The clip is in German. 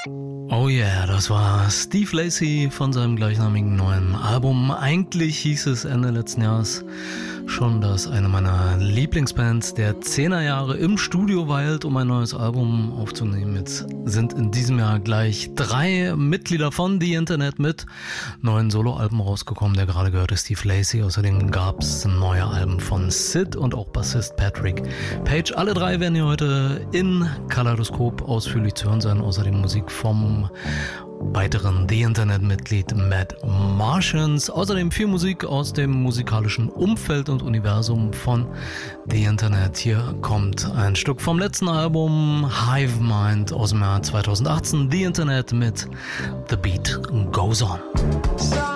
Oh yeah, das war Steve Lacy von seinem gleichnamigen neuen Album. Eigentlich hieß es Ende letzten Jahres schon, dass eine meiner Lieblingsbands der 10er Jahre im Studio weilt, um ein neues Album aufzunehmen. Jetzt sind in diesem Jahr gleich 3 Mitglieder von The Internet mit neuen Soloalben rausgekommen. Der gerade gehörte Steve Lacy. Außerdem gab es neue Alben von Sid und auch Bassist Patrick Page. Alle 3 werden hier heute in Kaleidoskop ausführlich zu hören sein. Außerdem Musik vom weiteren The Internet-Mitglied Matt Martians. Außerdem viel Musik aus dem musikalischen Umfeld und Universum von The Internet. Hier kommt ein Stück vom letzten Album Hive Mind aus dem Jahr 2018. The Internet mit The Beat Goes On.